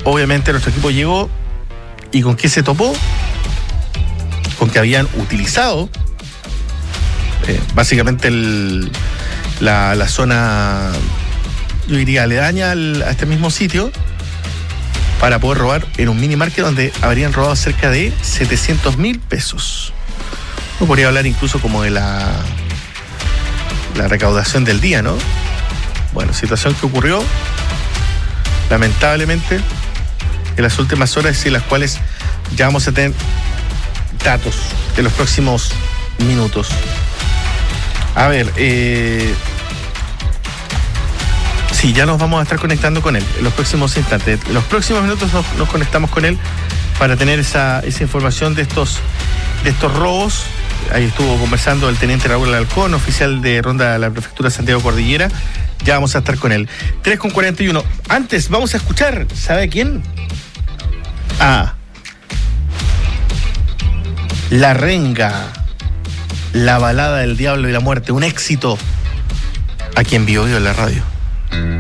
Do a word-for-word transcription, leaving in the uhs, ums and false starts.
obviamente nuestro equipo llegó y ¿con qué se topó? Con que habían utilizado eh, básicamente el, la, la zona, yo diría, aledaña al, a este mismo sitio para poder robar en un mini market donde habrían robado cerca de setecientos mil pesos. Uno podría hablar incluso como de la, la recaudación del día, ¿no? Bueno, situación que ocurrió lamentablemente en las últimas horas y en las cuales ya vamos a tener datos en los próximos minutos. A ver, eh, sí, ya nos vamos a estar conectando con él en los próximos instantes. En los próximos minutos nos, nos conectamos con él para tener esa, esa información de estos, de estos robos. Ahí estuvo conversando el teniente Raúl Alarcón, oficial de ronda de la prefectura de Santiago Cordillera. Ya vamos a estar con él. tres con cuarenta y uno. Antes vamos a escuchar, ¿sabe quién? Ah, La Renga, la balada del diablo y la muerte, un éxito aquí en Bio Bio en la radio.